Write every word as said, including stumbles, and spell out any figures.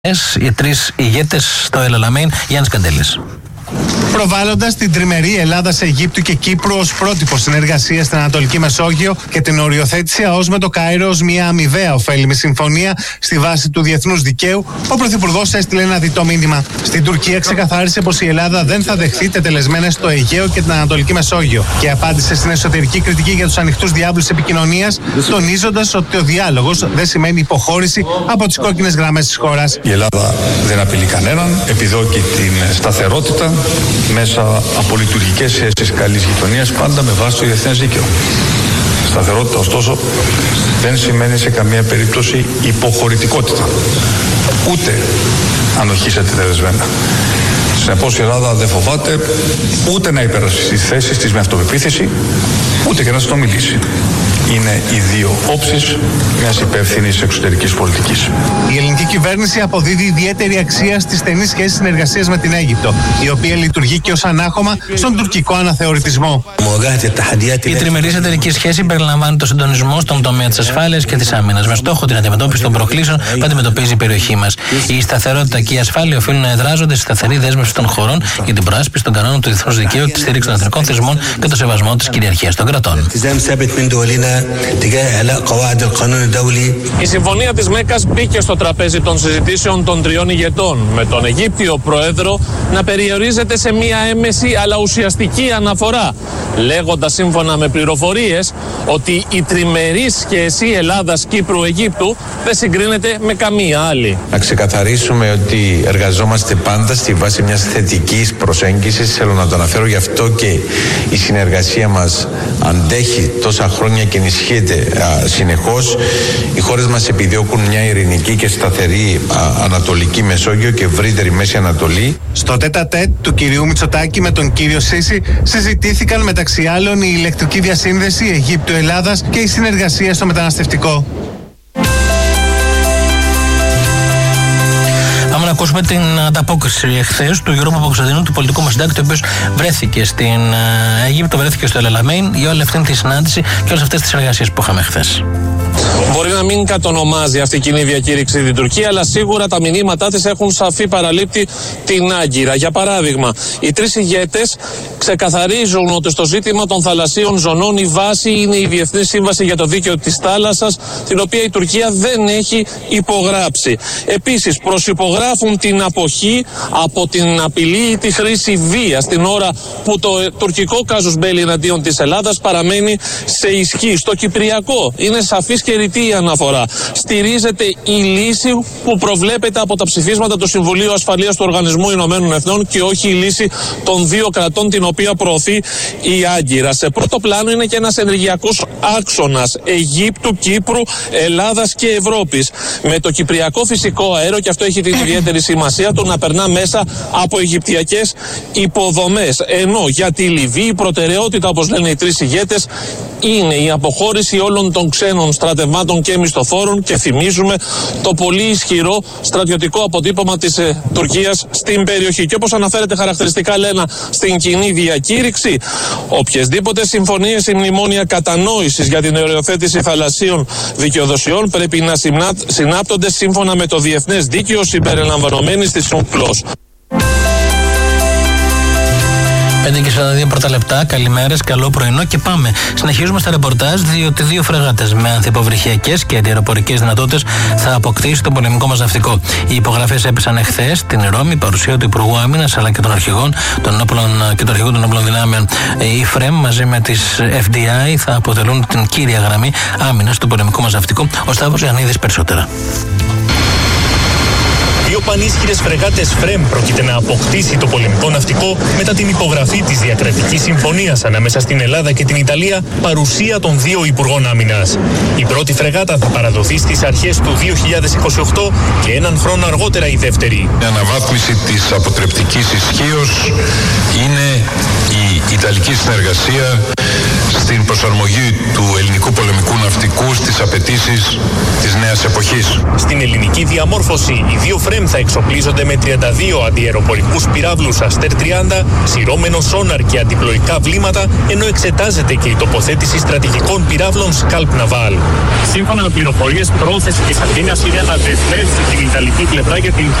Οι τρεις ηγέτες στο Ελαλαμέιν, Γιάννης Καντέλης. Προβάλλοντας την τριμερή Ελλάδας, Αιγύπτου και Κύπρου ως πρότυπο συνεργασίας στην Ανατολική Μεσόγειο και την οριοθέτηση ΑΟΣ με το Κάιρο ως μια αμοιβαία ωφέλιμη συμφωνία στη βάση του διεθνούς δικαίου, ο Πρωθυπουργός έστειλε ένα διτό μήνυμα. Στην Τουρκία ξεκαθάρισε πως η Ελλάδα δεν θα δεχθεί τετελεσμένες στο Αιγαίο και την Ανατολική Μεσόγειο και απάντησε στην εσωτερική κριτική για τους ανοιχτούς διάβλους επικοινωνίας, τονίζοντας ότι ο διάλογος δεν σημαίνει υποχώρηση από τις κόκκινες γραμμές της χώρας. Η Ελλάδα δεν απειλεί κανέναν, επιδιώκει την σταθερότητα μέσα από λειτουργικές σχέσεις καλής γειτονίας, πάντα με βάση το διεθνές δίκαιο. Σταθερότητα, ωστόσο, δεν σημαίνει σε καμία περίπτωση υποχωρητικότητα, ούτε ανοχή σε τετελεσμένα. Συνεπώς η Ελλάδα δεν φοβάται ούτε να υπερασπιστεί τις θέσεις της με αυτοπεποίθηση, ούτε και να στο μιλήσει. Είναι οι δύο όψεις μιας υπεύθυνης εξωτερικής πολιτικής. Η ελληνική κυβέρνηση αποδίδει ιδιαίτερη αξία στη στενή σχέση συνεργασίας με την Αίγυπτο, η οποία λειτουργεί και ως ανάχωμα στον τουρκικό αναθεωρητισμό. Η τριμερής εταιρική σχέση περιλαμβάνει το συντονισμό στον τομέα της ασφάλειας και της άμυνας, με στόχο την αντιμετώπιση των προκλήσεων που αντιμετωπίζει η περιοχή μας. Η σταθερότητα και η ασφάλεια οφείλουν να εδράζονται στη σταθερή δέσμευση των χωρών για την προάσπιση των κανόνων του διεθνούς δικαίου, τη στήριξη των εθνικών θεσμών και το σεβασμό της κυριαρχίας των κρατών. Η συμφωνία της Μέκκας μπήκε στο τραπέζι των συζητήσεων των τριών ηγετών, με τον Αιγύπτιο Πρόεδρο να περιορίζεται σε μία έμμεση αλλά ουσιαστική αναφορά, λέγοντας σύμφωνα με πληροφορίες ότι η τριμερής σχέση Ελλάδας-Κύπρου-Αιγύπτου δεν συγκρίνεται με καμία άλλη. Να ξεκαθαρίσουμε ότι εργαζόμαστε πάντα στη βάση μιας θετικής προσέγγισης. Θέλω να το αναφέρω, γι' αυτό και η συνεργασία μας αντέχει τόσα χρόνια και ενισχύεται α, συνεχώς. Οι χώρες μας επιδιώκουν μια ειρηνική και σταθερή α, Ανατολική Μεσόγειο και ευρύτερη Μέση Ανατολή. Στο τέτα-τέτ του κυρίου Μητσοτάκη με τον κύριο Σίση συζητήθηκαν μεταξύ άλλων η ηλεκτρική διασύνδεση Αιγύπτου-Ελλάδας και η συνεργασία στο μεταναστευτικό. Πάμε να ακούσουμε την ανταπόκριση εχθές του Γιώργου Παπακοσταντίνου, του πολιτικού μας συντάκτη, ο οποίος βρέθηκε στην Αίγυπτο, βρέθηκε στο Ελαλαμέιν για όλη αυτή τη συνάντηση και όλες αυτές τις εργασίες που είχαμε χθες. Μπορεί να μην κατονομάζει αυτή η κοινή διακήρυξη την Τουρκία, αλλά σίγουρα τα μηνύματά της έχουν σαφή παραλήπτη την Άγκυρα. Για παράδειγμα, οι τρεις ηγέτες ξεκαθαρίζουν ότι στο ζήτημα των θαλασσίων ζωνών η βάση είναι η Διεθνή Σύμβαση για το Δίκαιο της Θάλασσας, την οποία η Τουρκία δεν έχει υπογράψει. Επίσης, προσυπογράφουν την αποχή από την απειλή ή τη χρήση βίας την ώρα που το τουρκικό κάζους μπέλι εναντίον της Ελλάδας παραμένει σε ισχύ. Στο Κυπριακό είναι σαφής και ρητή η αναφορά. Στηρίζεται η λύση που προβλέπεται από τα ψηφίσματα του Συμβουλίου Ασφαλείας του Οργανισμού Ηνωμένων Εθνών και όχι η λύση των δύο κρατών, την οποία προωθεί η Άγκυρα. Σε πρώτο πλάνο είναι και ένας ενεργειακός άξονας Αιγύπτου, Κύπρου, Ελλάδας και Ευρώπης. Με το κυπριακό φυσικό αέριο, και αυτό έχει την ιδιαίτερη σημασία του, να περνά μέσα από αιγυπτιακές υποδομές. Ενώ για τη Λιβύη η προτεραιότητα, όπως λένε οι τρεις ηγέτες, είναι η αποχώρηση όλων των ξένων στρατευμάτων και μισθοφόρων, και θυμίζουμε το πολύ ισχυρό στρατιωτικό αποτύπωμα της ε, Τουρκίας στην περιοχή. Και όπως αναφέρεται χαρακτηριστικά, Λένα, στην κοινή διακήρυξη, οποιασδήποτε συμφωνίες ή μνημόνια κατανόησης για την οριοθέτηση θαλασσίων δικαιοδοσιών πρέπει να συνάπτονται σύμφωνα με το διεθνές δίκαιο συμπεριλαμβανομένης της UNCLOS. πέντε και σαράντα δύο πρώτα λεπτά, καλημέρες, καλό πρωινό και πάμε. Συνεχίζουμε στα ρεπορτάζ, διότι δύο φρεγάτες με ανθυποβρυχιακές και αντιαεροπορικές δυνατότητες θα αποκτήσει το πολεμικό μας ναυτικό. Οι υπογραφές έπεσαν εχθές στην Ρώμη, παρουσία του Υπουργού Άμυνας αλλά και των αρχηγών των όπλων και του αρχηγού των όπλων δυνάμεων. Η ΦΡΕΜ μαζί με τις εφ ντι άι θα αποτελούν την κύρια γραμμή άμυνας του πολεμικού μας ναυτικού. Ο Σταύρος Ιαννίδης περισσότερα. Δύο πανίσχυρες φρεγάτες ΦΡΕΜ πρόκειται να αποκτήσει το πολεμικό ναυτικό μετά την υπογραφή της διακρατικής συμφωνίας ανάμεσα στην Ελλάδα και την Ιταλία, παρουσία των δύο Υπουργών Άμυνας. Η πρώτη φρεγάτα θα παραδοθεί στις αρχές του δύο χιλιάδες είκοσι οκτώ και έναν χρόνο αργότερα η δεύτερη. Η αναβάθμιση της αποτρεπτικής ισχύως είναι η Ιταλική συνεργασία στην προσαρμογή του ελληνικού πολεμικού ναυτικού στις απαιτήσεις της νέας εποχής. Στην ελληνική διαμόρφωση, οι δύο φρέμ θα εξοπλίζονται με τριάντα δύο αντιαεροπορικούς πυράβλους Αστέρ τριάντα, σειρώμενο σόναρ και αντιπλοϊκά βλήματα, ενώ εξετάζεται και η τοποθέτηση στρατηγικών πυράβλων Σκάλπ Ναβάλ. Σύμφωνα με πληροφορίες, πρόθεση της Αθήνας είναι να δεσμεύσει την Ιταλική πλευρά για την